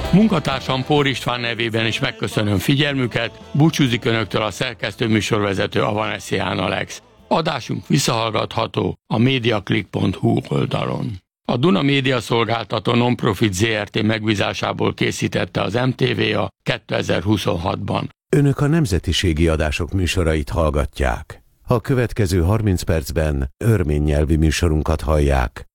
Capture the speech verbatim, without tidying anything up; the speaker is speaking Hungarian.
Munkatársam Pór István nevében is megköszönöm figyelmüket, búcsúzik önöktől a szerkesztő műsorvezető Avanesián Alex. Adásunk visszahallgatható a mediaclick pont hu oldalon. A Duna Média Szolgáltató Nonprofit zé er té megbízásából készítette az em té vé a kétezer-huszonhatban. Önök a nemzetiségi adások műsorait hallgatják. A következő harminc percben örmény nyelvi műsorunkat hallják.